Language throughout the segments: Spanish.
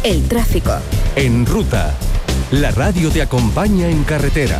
El tráfico. En Ruta, la radio te acompaña en carretera.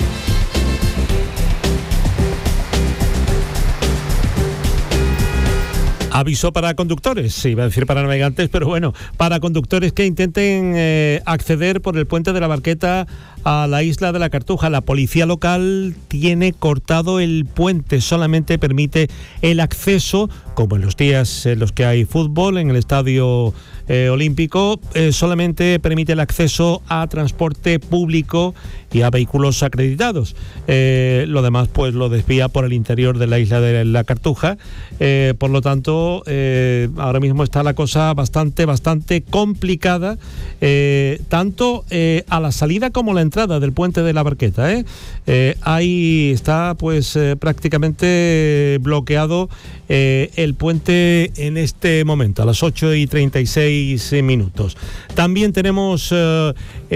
Aviso para conductores, iba a decir para navegantes, pero bueno, para conductores que intenten acceder por el puente de la Barqueta a la isla de la Cartuja. La policía local tiene cortado el puente, solamente permite el acceso, como en los días en los que hay fútbol en el estadio olímpico, solamente permite el acceso a transporte público y a vehículos acreditados. Lo demás pues lo desvía por el interior de la isla de la Cartuja, por lo tanto ahora mismo está la cosa bastante complicada, tanto a la salida como a la entrada del puente de la Barqueta. Ahí está pues prácticamente bloqueado el puente en este momento, a las 8:36 minutos. También tenemos a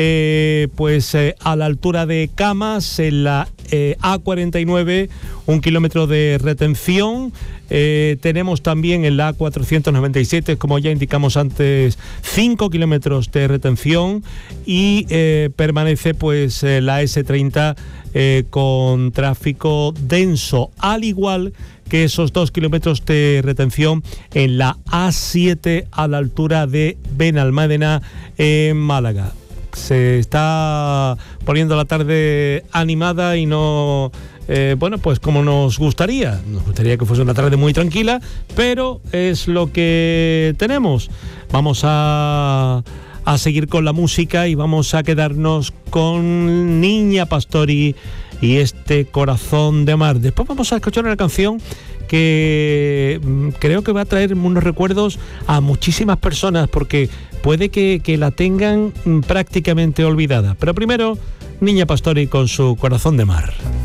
la altura de Camas, en la A49, 1 kilómetro de retención. Tenemos también en la A497, como ya indicamos antes, 5 kilómetros de retención, y permanece pues la S30 con tráfico denso, al igual que esos 2 kilómetros de retención en la A7 a la altura de Benalmádena en Málaga. Se está poniendo la tarde animada y no... pues como nos gustaría que fuese una tarde muy tranquila, pero es lo que tenemos. Vamos a seguir con la música y vamos a quedarnos con Niña Pastori y este Corazón de Mar. Después vamos a escuchar una canción que creo que va a traer unos recuerdos a muchísimas personas, porque puede que la tengan prácticamente olvidada. Pero primero, Niña Pastori con su Corazón de Mar.